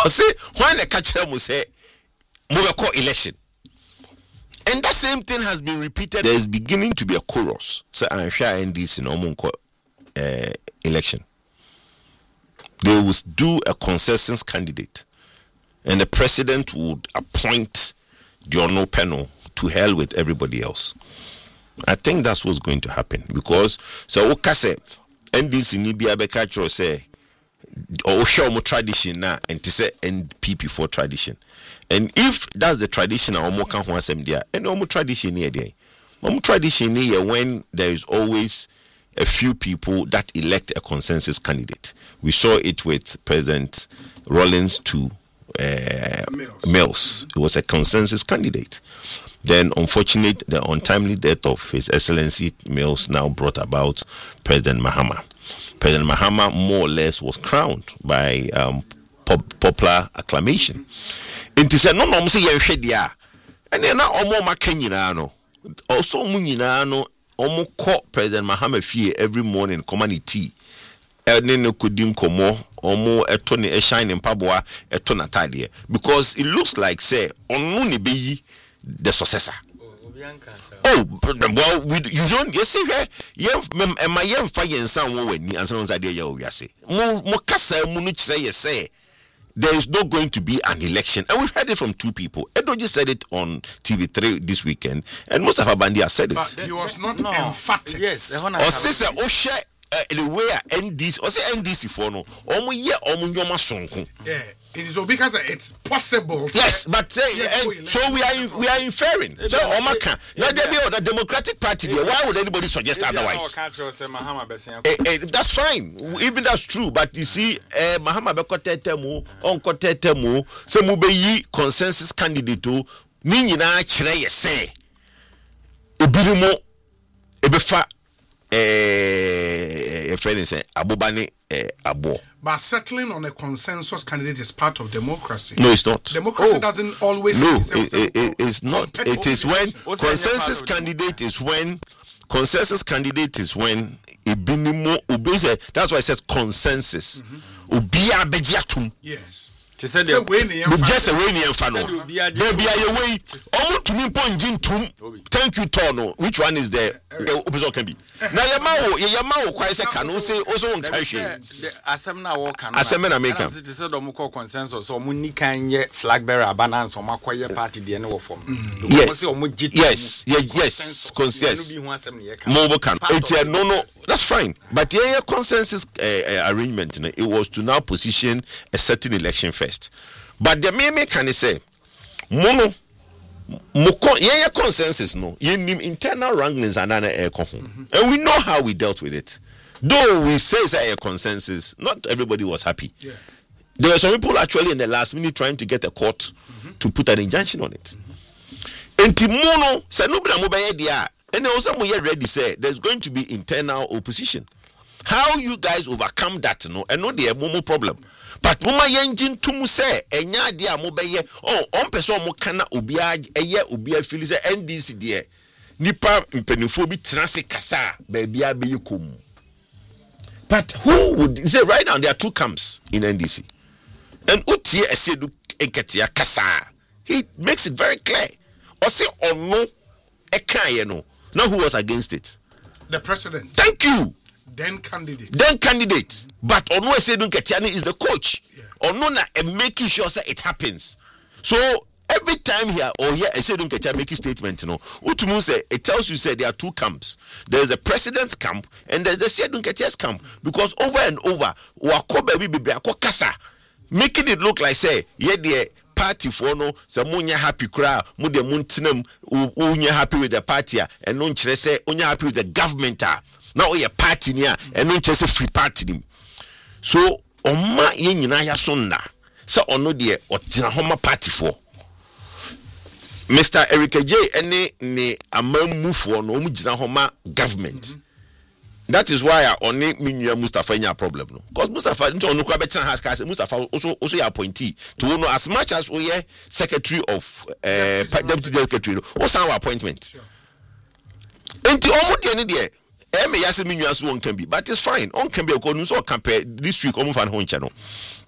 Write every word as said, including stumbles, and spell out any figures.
I say when the catcher will say Mugako election. And that same thing has been repeated. There's beginning to be a chorus. So I'm sure in this in Omunko uh, election. They will do a consensus candidate. And the president would appoint the Ono panel to hell with everybody else. I think that's what's going to happen. Because so Okase N D C Nibia Bekacho say or show more tradition now and to say N P P for tradition. And if that's the tradition, or more can them there, and no more tradition here, there, more tradition here when there is always a few people that elect a consensus candidate. We saw it with President Rawlings to uh, Mills. Mills. It was a consensus candidate. Then, unfortunately, the untimely death of His Excellency Mills now brought about President Mahama. President Mahama more or less was crowned by um, pop- popular acclamation. And he said, no, no, I'm saying, yeah, and then now, Omo Makenyano, also Muninano, Omo call President Mahama Fie every morning, command tea. And then could dim como, Omo a tony a shining pabwa, a tonatadia. Because it looks like, say, on Muni be the successor. Oh, well, we, you don't, you see, and my young fire and someone when you answer that, you say, Mokasa Munich say, you say. There is not going to be an election. And we've heard it from two people. Edo just said it on T V three this weekend. And Mustafa Bandi has said it. But he was not no. emphatic. Yes. Or sister, or share the way N D C, or say N D C for no. Omo ye omo nyoma sonko. Yeah. It is because it's possible. Yes, but uh, and so we are we are inferring. So Omaka, now there be the Democratic Party there. Why would anybody suggest otherwise? That's fine. Even that's true. But you see, Mahama Bekote Temu, Onkote Temu, Semubeyi consensus candidate. Nini na chire yese. Ebirimo ebefa eh a friend say Abubani eh abo. But settling on a consensus candidate is part of democracy. No, it's not. Democracy oh. doesn't always. No, it, it, it, it's not. It is when consensus candidate is when consensus candidate is when ibinimo ubese. That's why it says consensus. Ubia bejiatum. Yes. To say the way you just a way you follow. There be a way. Almost to me point tum. Thank you, Tono. Which one is the opposite can be? Now Yamao, Yamao, quite a canoe say also on Kashi. Asemna walk and Asemna make up. It is a domuco consensus or Munika flag bearer banners or Maquia party the end of form. Yes, yes, yes, consensus. Mobile can. No, no, that's fine. But yeah, consensus arrangement, it was to now position a certain election first. But the meme can say, mono, moko, yeah, consensus no. Yin internal wranglings and another air and we know how we dealt with it. Though we say it's a consensus, not everybody was happy. Yeah. There were some people actually in the last minute trying to get a court mm-hmm. to put an injunction on it. And Timono said, no, but I'm and also ready say there's going to be internal opposition. How you guys overcome that? No, and no, the momo problem. But mama yenjin tumu say enya dia mo beye oh on person mo kana obia eye obia feel say N D C there nipa mpenifo bi tenase kasa ba bia be yikom. But who would say right now there are two camps in N D C and utie esedu enketia kasa he makes it very clear or say ono ekaye no now who was against it? The president. Thank you. Then candidate. Then candidate. But Ono Esedun Ketiani is the coach. Yeah. Ono na making sure that it happens. So every time here or here Esedun Ketiani making statement, you know, Utumu say it tells you say there are two camps. There's a president's camp and there's the Esedun Ketiani's camp. Because over and over, wakobe bibi ako kasa, making it look like say, yeah, the party for no samunya happy cry, mude muntinum unya happy with the party and non say unya happy with the government. Now we a party near and not just a free party. So on my yenina sonda. So on no dear or Homa party for Mister Erica J any ne a man move for no Homa government. Mm-hmm. That is why I only mean you Mustafa in your problem. Because Mustafa no better has Mustafa also also your appointee to know as much as we are secretary of uh deputy secretary. What's our appointment? Sure. And the almost any day. Eme yase minyu aso on can be, but it's fine. On can be according to compare this week on fan hon channel.